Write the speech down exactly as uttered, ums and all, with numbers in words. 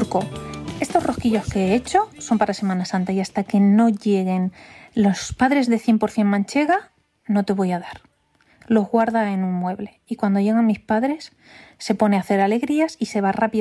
truco. Estos rosquillos que he hecho son para Semana Santa y hasta que no lleguen los padres de cien por ciento manchega, no te voy a dar. Los guarda en un mueble y cuando llegan mis padres se pone a hacer alegrías y se va rápido